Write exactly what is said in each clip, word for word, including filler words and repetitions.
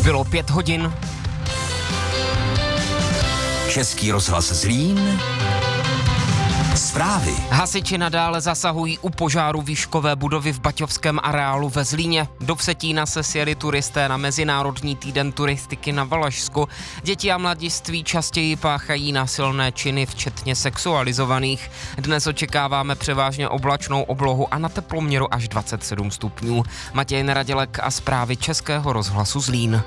Bylo pět hodin. Český rozhlas Zlín. Zprávy. Hasiči nadále zasahují u požáru výškové budovy v Baťovském areálu ve Zlíně. Do Vsetína se sjeli turisté na Mezinárodní týden turistiky na Valašsku. Děti a mladiství častěji páchají násilné činy, včetně sexualizovaných. Dnes očekáváme převážně oblačnou oblohu a na teploměru až dvacet sedm stupňů. Matěj Neradělek a zprávy Českého rozhlasu Zlín.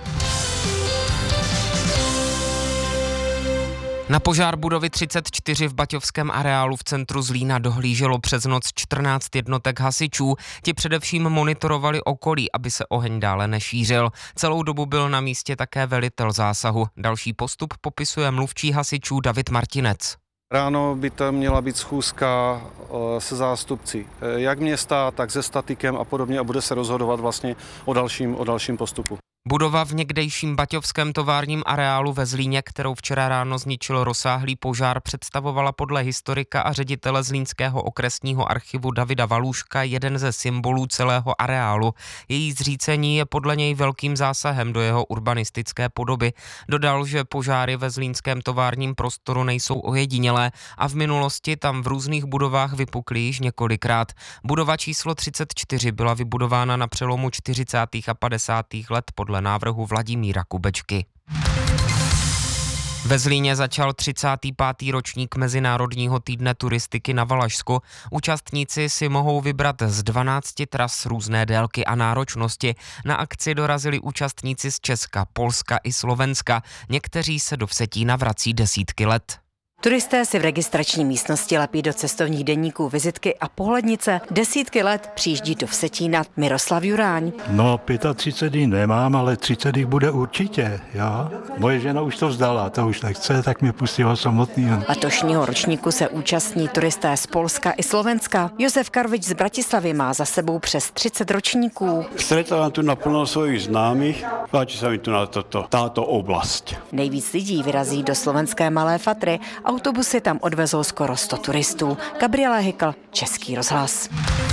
Na požár budovy třicet čtyři v Baťovském areálu v centru Zlína dohlíželo přes noc čtrnáct jednotek hasičů. Ti především monitorovali okolí, aby se oheň dále nešířil. Celou dobu byl na místě také velitel zásahu. Další postup popisuje mluvčí hasičů David Martinec. Ráno by to měla být schůzka se zástupci jak města, tak se statikem a podobně a bude se rozhodovat vlastně o dalším, o dalším postupu. Budova v někdejším baťovském továrním areálu ve Zlíně, kterou včera ráno zničil rozsáhlý požár, představovala podle historika a ředitele Zlínského okresního archivu Davida Valůška jeden ze symbolů celého areálu. Její zřícení je podle něj velkým zásahem do jeho urbanistické podoby. Dodal, že požáry ve zlínském továrním prostoru nejsou ojedinělé a v minulosti tam v různých budovách vypukly již několikrát. Budova číslo třicet čtyři byla vybudována na přelomu čtyřicátých a padesátých let podle návrhu Vladimíra Kubečky. Ve Zlíně začal třicátý pátý ročník Mezinárodního týdne turistiky na Valašsku. Účastníci si mohou vybrat z dvanácti tras různé délky a náročnosti. Na akci dorazili účastníci z Česka, Polska i Slovenska. Někteří se do Vsetína vrací desítky let. Turisté si v registrační místnosti lepí do cestovních deníků vizitky a pohlednice. Desítky let přijíždí do Vsetína Miroslav Juráň. No, třicet pět dní nemám, ale třicet jich bude určitě, jo. Moje žena už to vzdala, to už nechce, tak mě pustila samotný. Letošního ročníku se účastní turisté z Polska i Slovenska. Josef Karvič z Bratislavy má za sebou přes třicet ročníků. Stretávám tu naplno svojich známých, páči sa mi tu na toto, táto oblast. Nejvíc lidí vyrazí do slovenské Malé Fatry. Autobusy tam odvezou skoro sto turistů. Gabriela Hykl, Český rozhlas.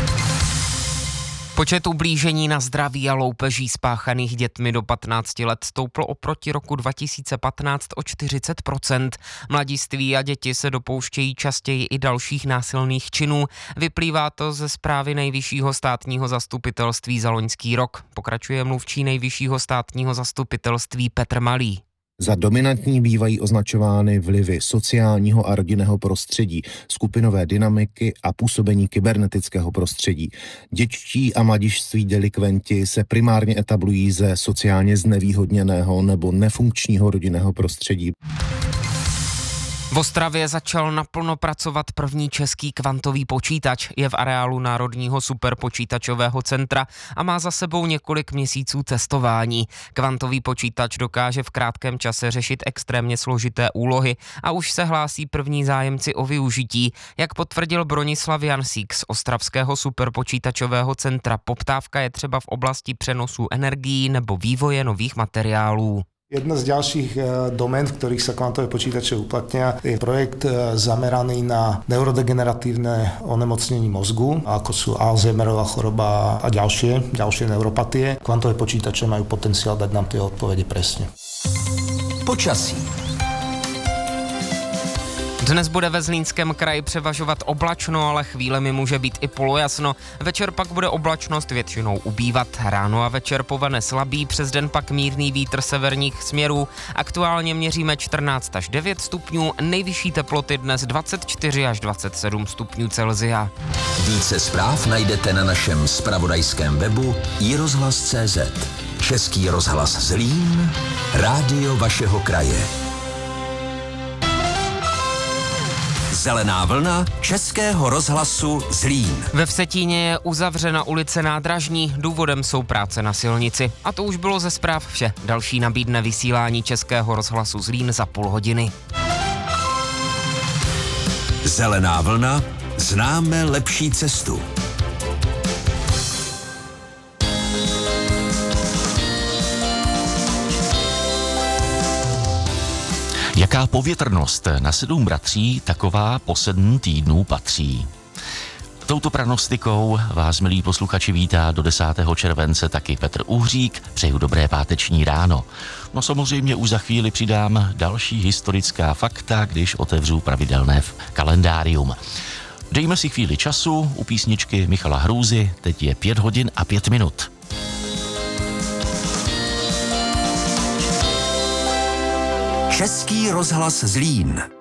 Počet ublížení na zdraví a loupeží spáchaných dětmi do patnácti let stoupl oproti roku dva tisíce patnáct o čtyřicet procent. Mladiství a děti se dopouštějí častěji i dalších násilných činů. Vyplývá to ze zprávy Nejvyššího státního zastupitelství za loňský rok. Pokračuje mluvčí Nejvyššího státního zastupitelství Petr Malý. Za dominantní bývají označovány vlivy sociálního a rodinného prostředí, skupinové dynamiky a působení kybernetického prostředí. Dětští a mladiství delikventi se primárně etablují ze sociálně znevýhodněného nebo nefunkčního rodinného prostředí. V Ostravě začal naplno pracovat první český kvantový počítač. Je v areálu Národního superpočítačového centra a má za sebou několik měsíců testování. Kvantový počítač dokáže v krátkém čase řešit extrémně složité úlohy a už se hlásí první zájemci o využití. Jak potvrdil Bronislav Jansík z Ostravského superpočítačového centra, poptávka je třeba v oblasti přenosu energií nebo vývoje nových materiálů. Jedna z ďalších domén, v ktorých sa kvantové počítače uplatnia, je projekt zameraný na neurodegeneratívne onemocnenie mozgu, ako sú Alzheimerová choroba a ďalšie, ďalšie neuropatie. Kvantové počítače majú potenciál dať nám tie odpovede presne. Počasí. Dnes bude ve Zlínském kraji převažovat oblačno, ale chvílemi může být i polojasno. Večer pak bude oblačnost většinou ubývat. Ráno a večer povane slabý, přes den pak mírný vítr severních směrů. Aktuálně měříme čtrnáct až devět stupňů, nejvyšší teploty dnes dvacet čtyři až dvacet sedm stupňů Celsia. Více zpráv najdete na našem zpravodajském webu i rozhlas tečka cé zet. Český rozhlas Zlín, rádio vašeho kraje. Zelená vlna Českého rozhlasu Zlín. Ve Vsetíně je uzavřena ulice Nádražní, důvodem jsou práce na silnici. A to už bylo ze zpráv vše. Další nabídne vysílání Českého rozhlasu Zlín za půl hodiny. Zelená vlna, známe lepší cestu. Jaká povětrnost na sedm bratří, taková po sedm týdnů patří. touto prognostikou vás, milí posluchači, vítá do desátého července taky Petr Uhřík. Přeju dobré páteční ráno. No samozřejmě už za chvíli přidám další historická fakta, když otevřu pravidelné kalendárium. Dejme si chvíli času u písničky Michala Hrůzy, teď je pět hodin a pět minut. Český rozhlas Zlín.